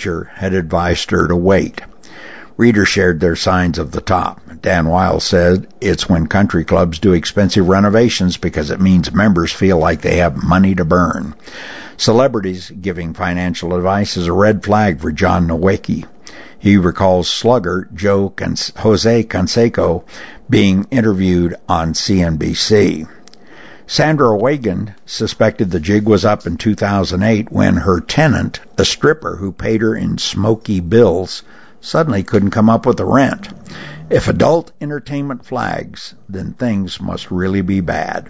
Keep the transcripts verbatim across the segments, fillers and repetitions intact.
teacher had advised her to wait. Readers shared their signs of the top. Dan Wiles said it's when country clubs do expensive renovations because it means members feel like they have money to burn. Celebrities giving financial advice is a red flag for John Nowicki. He recalls slugger Joe Can- Jose Canseco being interviewed on C N B C. Sandra Wiegand suspected the jig was up in two thousand eight when her tenant, a stripper who paid her in smoky bills, suddenly couldn't come up with the rent. If adult entertainment flags, then things must really be bad.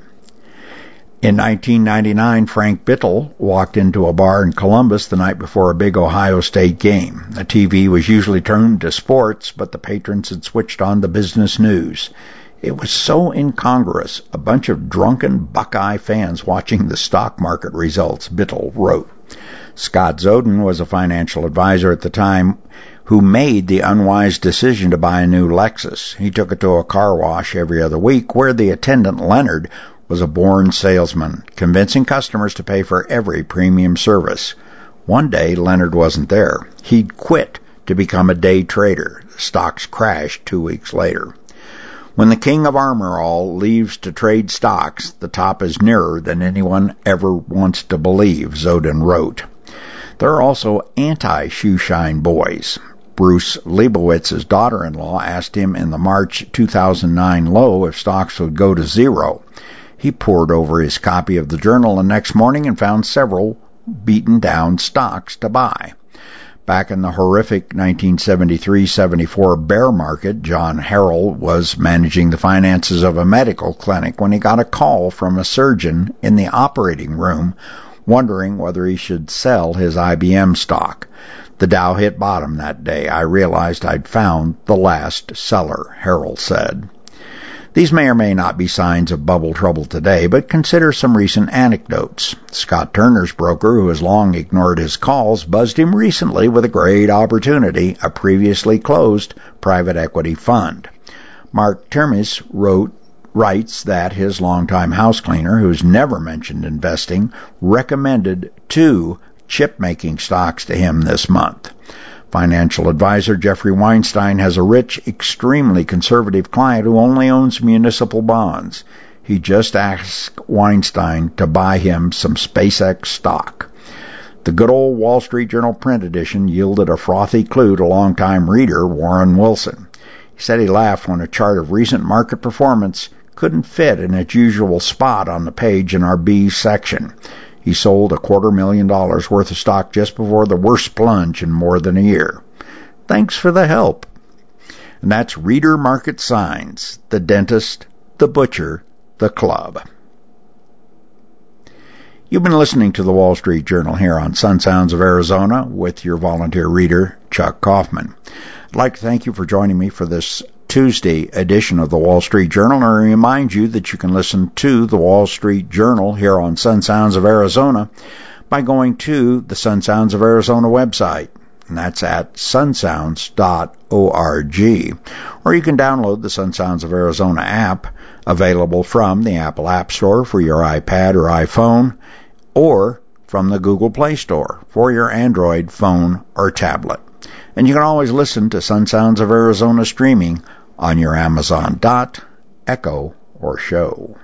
In nineteen ninety-nine, Frank Bittle walked into a bar in Columbus the night before a big Ohio State game. The T V was usually turned to sports, but the patrons had switched on to business news. It was so incongruous, a bunch of drunken Buckeye fans watching the stock market results, Bittle wrote. Scott Zoden was a financial advisor at the time who made the unwise decision to buy a new Lexus. He took it to a car wash every other week, where the attendant, Leonard, was a born salesman, convincing customers to pay for every premium service. One day, Leonard wasn't there. He'd quit to become a day trader. Stocks crashed two weeks later. When the king of armor all leaves to trade stocks, the top is nearer than anyone ever wants to believe, Zoden wrote. There are also anti-shoeshine boys. Bruce Leibowitz's daughter-in-law asked him in the March two thousand nine low if stocks would go to zero. He pored over his copy of the journal the next morning and found several beaten-down stocks to buy. Back in the horrific nineteen seventy-three seventy-four bear market, John Harrell was managing the finances of a medical clinic when he got a call from a surgeon in the operating room wondering whether he should sell his I B M stock. The Dow hit bottom that day. I realized I'd found the last seller, Harrell said. These may or may not be signs of bubble trouble today, but consider some recent anecdotes. Scott Turner's broker, who has long ignored his calls, buzzed him recently with a great opportunity, a previously closed private equity fund. Mark Termes wrote, writes that his longtime house cleaner, who's never mentioned investing, recommended two chip-making stocks to him this month. Financial advisor Jeffrey Weinstein has a rich, extremely conservative client who only owns municipal bonds. He just asked Weinstein to buy him some SpaceX stock. The good old Wall Street Journal print edition yielded a frothy clue to longtime reader Warren Wilson. He said he laughed when a chart of recent market performance couldn't fit in its usual spot on the page in our B section. He sold a quarter million dollars worth of stock just before the worst plunge in more than a year. Thanks for the help. And that's Reader Market Signs, the dentist, the butcher, the club. You've been listening to the Wall Street Journal here on Sun Sounds of Arizona with your volunteer reader, Chuck Kaufman. I'd like to thank you for joining me for this Tuesday edition of the Wall Street Journal, and I remind you that you can listen to the Wall Street Journal here on Sun Sounds of Arizona by going to the Sun Sounds of Arizona website, and that's at sun sounds dot org. Or you can download the Sun Sounds of Arizona app, available from the Apple App Store for your iPad or iPhone, or from the Google Play Store for your Android phone or tablet. And you can always listen to Sun Sounds of Arizona streaming on your Amazon Dot, Echo, or Show.